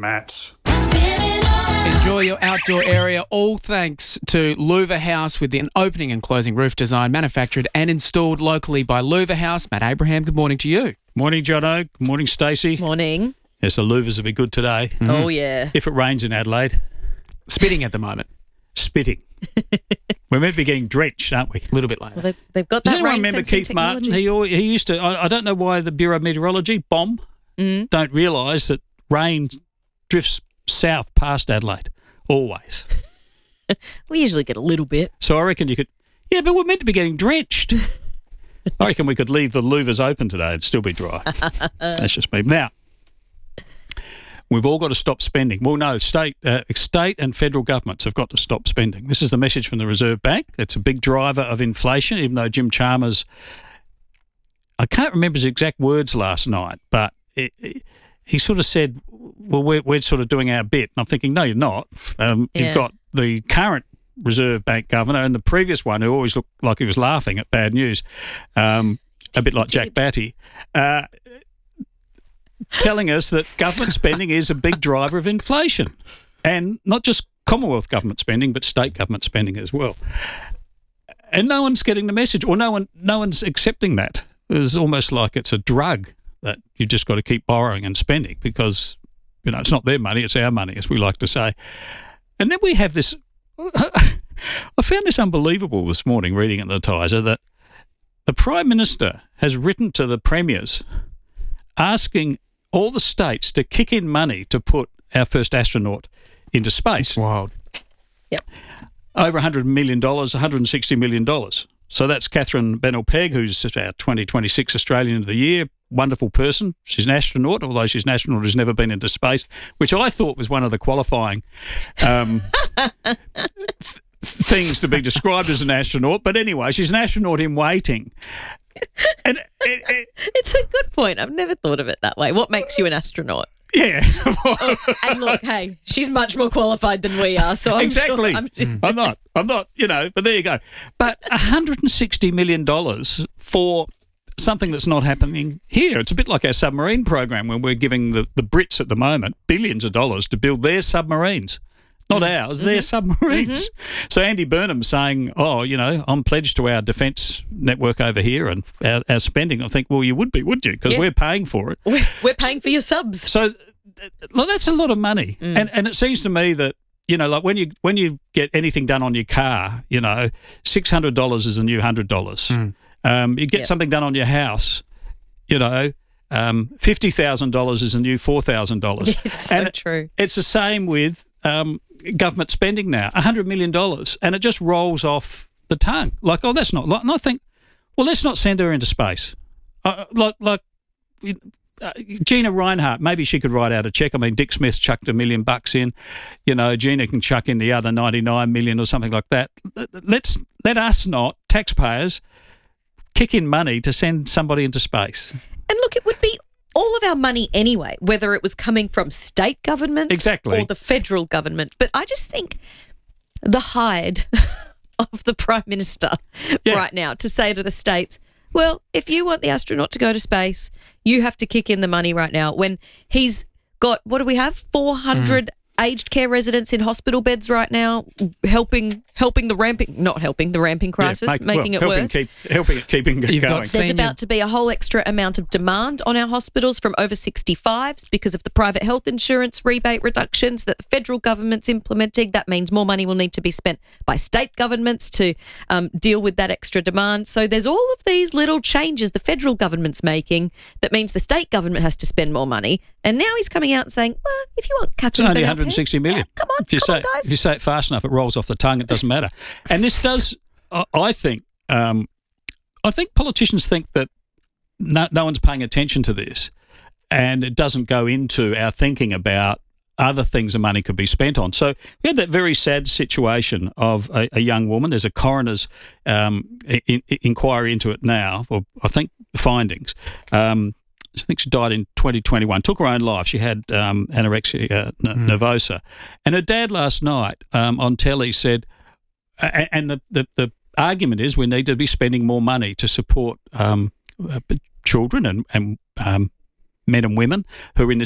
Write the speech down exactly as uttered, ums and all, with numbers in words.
mats. Enjoy your outdoor area, all thanks to Louver House with an opening and closing roof design manufactured and installed locally by Louver House. Matt Abraham, good morning to you. Morning, Jono. Good morning, Stacey. Morning. Yes, the louvers will be good today. Mm-hmm. Oh, yeah. If it rains in Adelaide. Spitting at the moment. Spitting. We're meant to be getting drenched, aren't we? A little bit later. Well, they've, they've got Does that anyone rain remember sensing Keith technology. Martin? He, al- he used to, I, I don't know why the Bureau of Meteorology, B O M, Mm. don't realise that rain drifts south past Adelaide, always. We usually get a little bit. So I reckon you could, yeah, but we're meant to be getting drenched. I reckon we could leave the louvers open today and still be dry. That's just me. Now, we've all got to stop spending. Well, no, state, uh, state and federal governments have got to stop spending. This is the message from the Reserve Bank. It's a big driver of inflation, even though Jim Chalmers, I can't remember his exact words last night, but it, it, he sort of said, well, we're, we're sort of doing our bit. And I'm thinking, no, you're not. Um, Yeah. You've got the current Reserve Bank governor and the previous one who always looked like he was laughing at bad news, um, a bit like Jack Batty, uh, telling us that government spending is a big driver of inflation, and not just Commonwealth government spending, but state government spending as well. And no one's getting the message, or no one, no one's accepting that. It's almost like it's a drug that you've just got to keep borrowing and spending because, you know, it's not their money, it's our money, as we like to say. And then we have this. I found this unbelievable this morning reading in the Tiser that the Prime Minister has written to the premiers asking all the states to kick in money to put our first astronaut into space. Wild. Yep. Over one hundred million dollars, one hundred sixty million dollars. So that's Catherine Bennell-Pegg, who's our twenty twenty-six Australian of the Year. Wonderful person. She's an astronaut, although she's an astronaut who's never been into space, which I thought was one of the qualifying um, th- things to be described as an astronaut. But anyway, she's an astronaut in waiting. And it, it, It's a good point. I've never thought of it that way. What makes you an astronaut? yeah. Oh, and look, hey, she's much more qualified than we are. So I'm exactly. Sure, I'm mm. I'm not. I'm not, you know, but there you go. But one hundred sixty million dollars for something that's not happening here. It's a bit like our submarine program when we're giving the, the Brits at the moment billions of dollars to build their submarines. Not mm. ours, mm-hmm. their submarines. Mm-hmm. So Andy Burnham's saying, oh, you know, I'm pledged to our defence network over here and our, our spending. I think, well, you would be, wouldn't you? Because yeah. we're paying for it. We're, we're paying for your subs. So well, that's a lot of money. Mm. And and it seems to me that, you know, like when you when you get anything done on your car, you know, six hundred dollars is a new one hundred dollars. Mm. Um, you get yep. something done on your house, you know, um, fifty thousand dollars is a new four thousand dollars. It's so and true. It's the same with um, government spending now, one hundred million dollars, and it just rolls off the tongue. Like, oh, that's not, and I think, well, let's not send her into space. Uh, like, like uh, Gina Reinhardt, maybe she could write out a check. I mean, Dick Smith chucked a million bucks in. You know, Gina can chuck in the other ninety-nine million or something like that. Let's, let us not, taxpayers, kick in money to send somebody into space. And look, it would be all of our money anyway, whether it was coming from state governments exactly. or the federal government. But I just think the hide of the Prime Minister yeah. right now to say to the states, well, if you want the astronaut to go to space, you have to kick in the money right now when he's got, what do we have, four hundred mm. aged care residents in hospital beds right now, helping helping the ramping, not helping, the ramping crisis, yeah, make, making well, it helping worse. Keep, helping it keeping it You've going. got There's senior... about to be a whole extra amount of demand on our hospitals from over sixty-fives because of the private health insurance rebate reductions that the federal government's implementing. That means more money will need to be spent by state governments to um, deal with that extra demand. So there's all of these little changes the federal government's making that means the state government has to spend more money. And now he's coming out and saying, well, if you want Catherine It's only Bennell-Pegg, one hundred sixty million. Yeah, come on, if you come say, on, guys. If you say it fast enough, it rolls off the tongue. It doesn't matter. And this does, I think, um, I think politicians think that no, no one's paying attention to this, and it doesn't go into our thinking about other things the money could be spent on. So we had that very sad situation of a, a young woman. There's a coroner's um, in, in, inquiry into it now, or I think the findings. Um, I think she died in twenty twenty-one, took her own life. She had um, anorexia uh, n- mm. nervosa. And her dad last night um, on telly said, uh, and the, the, the argument is we need to be spending more money to support um, uh, children and, and um, men and women who are in this